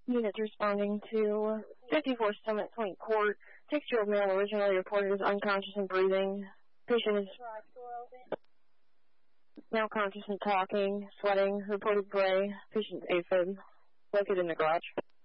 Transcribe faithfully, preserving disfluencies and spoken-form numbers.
Units responding to fifty-four Summit Point Court. six-year-old male originally reported as unconscious and breathing. Patient is now conscious and talking, sweating, reported gray. Patient's AFib, located in the garage.